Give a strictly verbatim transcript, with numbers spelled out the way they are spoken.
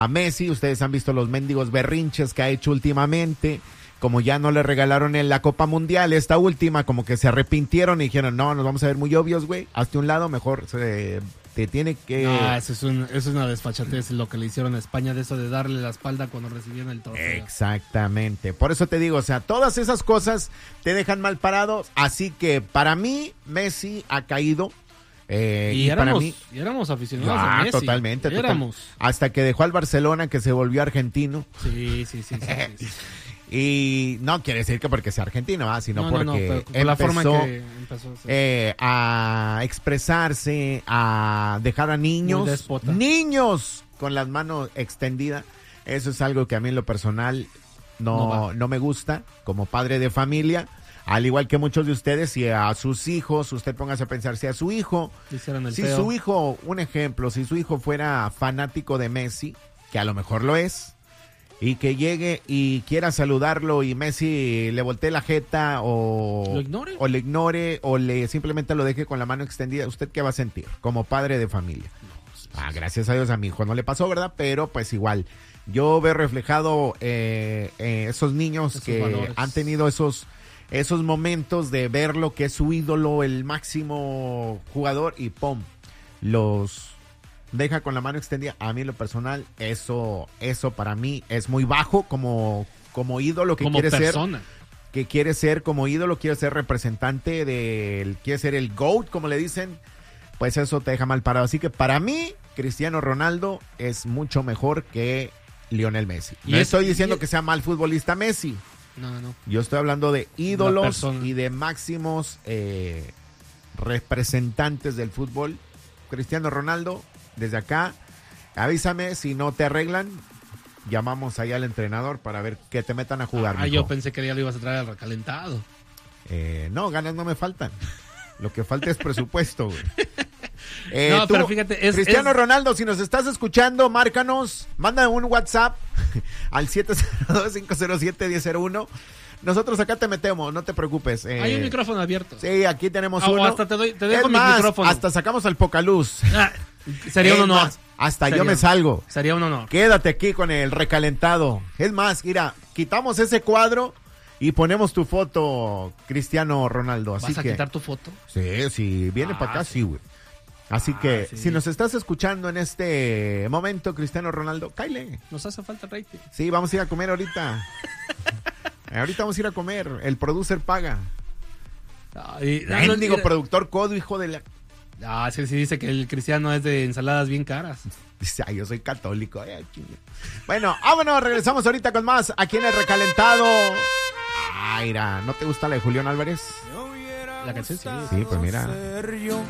a Messi. Ustedes han visto los mendigos berrinches que ha hecho últimamente. Como ya no le regalaron en la Copa Mundial, esta última, como que se arrepintieron y dijeron, no, nos vamos a ver muy obvios, güey. Hazte un lado, mejor se, te tiene que... No, eso es, un, eso es una desfachatez lo que le hicieron a España, de eso de darle la espalda cuando recibían el trofeo. Exactamente. Por eso te digo, o sea, todas esas cosas te dejan mal parado. Así que para mí, Messi ha caído. Eh, y, y éramos, para mí, y éramos aficionados ah, a Messi. totalmente, total, éramos. hasta que dejó al Barcelona, que se volvió argentino. Sí, sí, sí. sí, sí, sí. Y no quiere decir que porque sea argentino, ¿va? Sino no, porque no, no, pero por empezó, la forma en que empezó sí. eh, a expresarse, a dejar a niños, niños con las manos extendidas. Eso es algo que a mí en lo personal no, no, no me gusta como padre de familia. Al igual que muchos de ustedes, si a sus hijos, usted póngase a pensar, si a su hijo, si feo. su hijo, un ejemplo, si su hijo fuera fanático de Messi, que a lo mejor lo es, y que llegue y quiera saludarlo y Messi le voltee la jeta o, ¿Lo ignore? o le ignore o le simplemente lo deje con la mano extendida, ¿usted qué va a sentir como padre de familia? Ah, gracias a Dios a mi hijo no le pasó, ¿verdad? Pero pues igual, yo veo reflejado eh, eh, esos niños esos que valores. Han tenido esos, esos momentos de ver lo que es su ídolo, el máximo jugador y ¡pum! Los... deja con la mano extendida. A mí en lo personal, eso, eso para mí es muy bajo como, como ídolo que como quiere persona. ser. Que quiere ser como ídolo, quiere ser representante del, quiere ser el GOAT, como le dicen. Pues eso te deja mal parado. Así que para mí, Cristiano Ronaldo es mucho mejor que Lionel Messi. No es, estoy diciendo es, que sea mal futbolista Messi. No, no. Yo estoy hablando de ídolos y de máximos eh, representantes del fútbol. Cristiano Ronaldo, desde acá, avísame si no te arreglan, llamamos ahí al entrenador para ver que te metan a jugar. Ah, mijo. Yo pensé que ya lo ibas a traer al recalentado. Eh, no, ganas no me faltan. Lo que falta es presupuesto, güey. Eh, no, tú, pero fíjate, es, Cristiano es... Ronaldo, si nos estás escuchando, márcanos, manda un WhatsApp al siete cero dos, cinco cero siete, uno cero uno. Nosotros acá te metemos, no te preocupes. Eh, Hay un micrófono abierto. Sí, aquí tenemos ah, uno. Hasta te, doy, te dejo es mi más, micrófono. Hasta sacamos al Pocaluz. Ah, sería es un honor. Más, hasta sería, yo me salgo. Sería un honor. Quédate aquí con el recalentado. Es más, mira, quitamos ese cuadro y ponemos tu foto, Cristiano Ronaldo. Así ¿Vas a que, quitar tu foto? Sí, sí, viene ah, para acá, sí, güey. Así ah, que, sí. si nos estás escuchando en este momento, Cristiano Ronaldo, cáile. Nos hace falta rating. Sí, vamos a ir a comer ahorita. Ahorita vamos a ir a comer. El producer paga. Ay, Mendigo no, productor codo, hijo de la... Ah, sí, sí, dice que el Cristiano es de ensaladas bien caras. Dice, ay, yo soy católico. Ay, bueno, vámonos, regresamos ahorita con más aquí en el recalentado. Ay, mira, ¿no te gusta la de Julián Álvarez? La canción sí. Sí, pues mira.